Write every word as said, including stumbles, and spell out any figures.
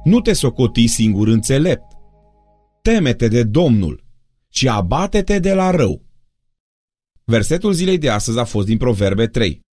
Nu te socoti singur înțelept. Teme-te de Domnul și abate-te de la rău. Versetul zilei de astăzi a fost din Proverbe trei.